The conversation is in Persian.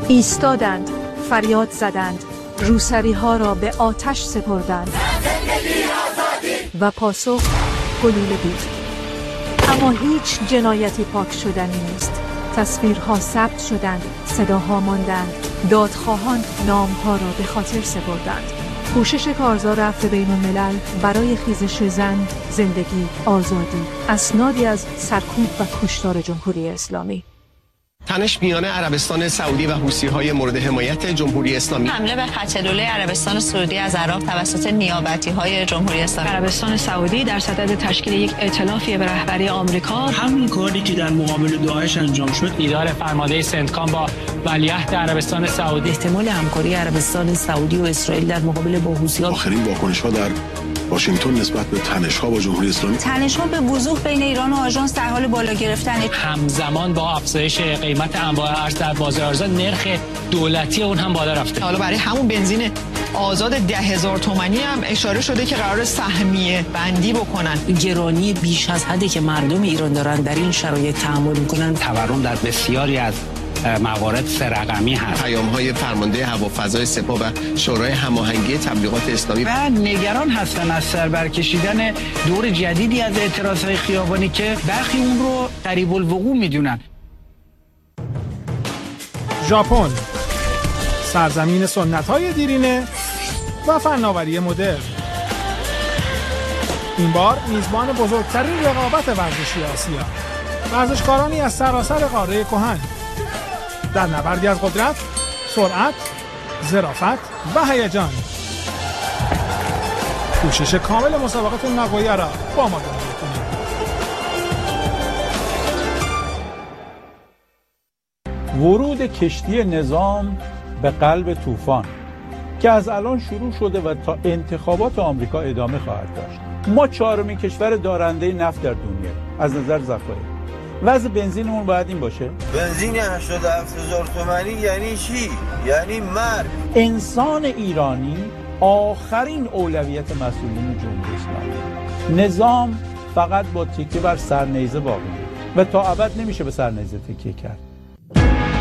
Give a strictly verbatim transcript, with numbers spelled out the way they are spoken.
ایستادند، فریاد زدند، روسری ها را به آتش سپردند و پاسخ گلوله بود. اما هیچ جنایتی پاک شدنی نیست. تصویرها ثبت شدند، صداها ماندند، دادخواهان نامها را به خاطر سپردند. کوشش کارزار عفو بین الملل برای خیزش زن، زندگی، آزادی، اسنادی از سرکوب و کشتار جمهوری اسلامی. تنش میان عربستان سعودی و حوثی‌های مورد حمایت جمهوری اسلامی. حمله به خط دولة عربستان سعودی از عراق توسط نیابتی‌های جمهوری اسلامی. عربستان سعودی در صدد تشکیل یک ائتلافی به رهبری آمریکا. همین کاری که در مقابل داعش انجام شد. دیدار فرمانده سنتکام با ولیعهد عربستان سعودی. احتمال همکاری عربستان سعودی و اسرائیل در مقابل با حوثی‌ها. آخرین واکنش‌ها در واشنگتن نسبت به تنش‌ها با جمهوری اسلامی. تنش‌ها به وضوح بین ایران و آژانس در حال بالا گرفتن. همزمان با افزایش قیمت انواع ارز در بازار ارز، نرخ دولتی اون هم بالا رفته. حالا برای همون بنزین آزاد ده هزار تومانی هم اشاره شده که قرار سهمیه بندی بکنن. گرانی بیش از حدی که مردم ایران دارن در این شرایط تحمل میکنن. تورم در بسیاری از موارد سه رقمی هست. پیام‌های فرمانده هوافضای سپاه و شورای هماهنگی تبلیغات اسلامی و نگران هستن از سر برکشیدن دور جدیدی از اعتراضهای خیابانی که برخی اون رو قریب الوقوع میدونن. ژاپن، سرزمین سنت‌های دیرینه و فناوری مدرن. این بار میزبان بزرگترین رقابت ورزشی آسیا. ورزشکارانی از سراسر قاره کهن در نبردی از قدرت، سرعت، ظرافت و هیجان. کوشش کامل مسابقات ناگویا را با ما دنبال کنید. ورود کشتی نظام به قلب طوفان که از الان شروع شده و تا انتخابات آمریکا ادامه خواهد داشت. ما چهارمین کشور دارنده نفت در دنیا از نظر ذخایر. وضع بنزینمون باید این باشه. بنزین هشتاد و هفت هزار تومانی یعنی چی؟ یعنی مرگ. انسان ایرانی آخرین اولویت مسئولین جمهوری اسلامی. نظام فقط با تکیه بر سرنیزه باقی و تا ابد نمیشه به سرنیزه تکیه کرد.